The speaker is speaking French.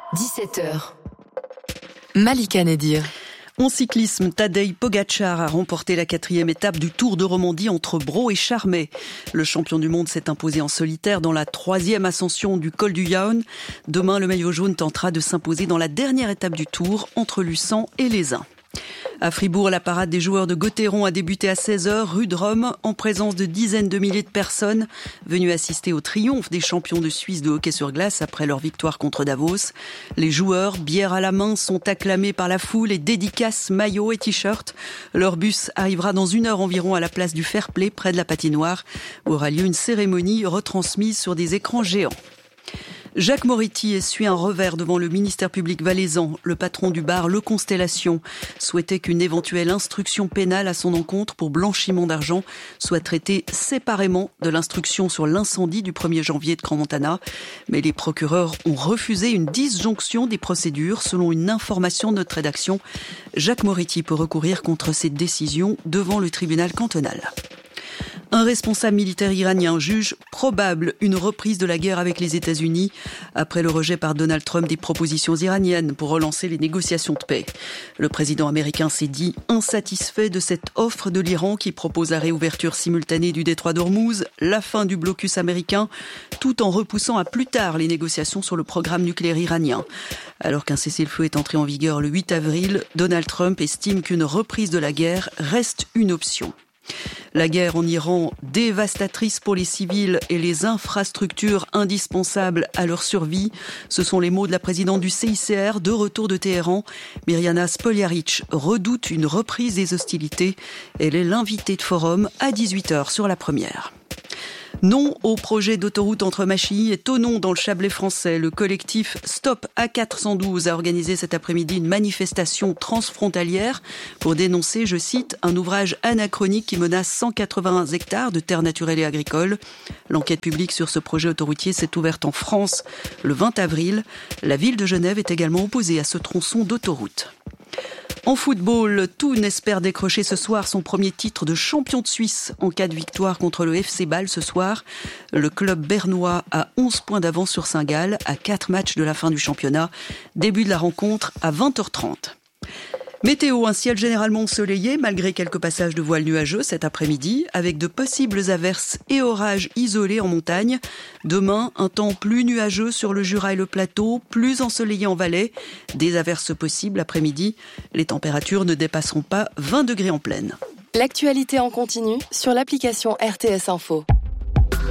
17h. Malika Nedir. En cyclisme, Tadej Pogačar a remporté la 4e étape du Tour de Romandie entre Braux et Charmey. Le champion du monde s'est imposé en solitaire dans la 3e ascension du col du Jaun. Demain, le maillot jaune tentera de s'imposer dans la dernière étape du Tour entre Luçon et Lézin. À Fribourg, la parade des joueurs de Gauthieron a débuté à 16h, rue de Rome, en présence de dizaines de milliers de personnes venues assister au triomphe des champions de Suisse de hockey sur glace après leur victoire contre Davos. Les joueurs, bière à la main, sont acclamés par la foule et dédicaces, maillots et t-shirts. Leur bus arrivera dans 1 heure environ à la place du Fair Play, près de la patinoire, où aura lieu une cérémonie retransmise sur des écrans géants. Jacques Moretti essuie un revers devant le ministère public valaisan. Le patron du bar Le Constellation souhaitait qu'une éventuelle instruction pénale à son encontre pour blanchiment d'argent soit traitée séparément de l'instruction sur l'incendie du 1er janvier de Crans-Montana. Mais les procureurs ont refusé une disjonction des procédures. Selon une information de notre rédaction, Jacques Moretti peut recourir contre cette décision devant le tribunal cantonal. Un responsable militaire iranien juge probable une reprise de la guerre avec les États-Unis après le rejet par Donald Trump des propositions iraniennes pour relancer les négociations de paix. Le président américain s'est dit insatisfait de cette offre de l'Iran qui propose la réouverture simultanée du détroit d'Ormuz, la fin du blocus américain, tout en repoussant à plus tard les négociations sur le programme nucléaire iranien. Alors qu'un cessez-le-feu est entré en vigueur le 8 avril, Donald Trump estime qu'une reprise de la guerre reste une option. La guerre en Iran, dévastatrice pour les civils et les infrastructures indispensables à leur survie, ce sont les mots de la présidente du CICR de retour de Téhéran. Mirjana Spoljaric redoute une reprise des hostilités. Elle est l'invitée de forum à 18h sur la première. Non au projet d'autoroute entre Machilly et Thonon dans le Chablais français. Le collectif Stop A412 a organisé cet après-midi une manifestation transfrontalière pour dénoncer, je cite, un ouvrage anachronique qui menace 180 hectares de terres naturelles et agricoles. L'enquête publique sur ce projet autoroutier s'est ouverte en France le 20 avril. La ville de Genève est également opposée à ce tronçon d'autoroute. En football, Thun espère décrocher ce soir son premier titre de champion de Suisse en cas de victoire contre le FC Bâle ce soir. Le club bernois a 11 points d'avance sur Saint-Gall à 4 matchs de la fin du championnat. Début de la rencontre à 20h30. Météo, un ciel généralement ensoleillé malgré quelques passages de voiles nuageux cet après-midi avec de possibles averses et orages isolés en montagne. Demain, un temps plus nuageux sur le Jura et le plateau, plus ensoleillé en Valais. Des averses possibles après-midi. Les températures ne dépasseront pas 20 degrés en plaine. L'actualité en continu sur l'application RTS Info.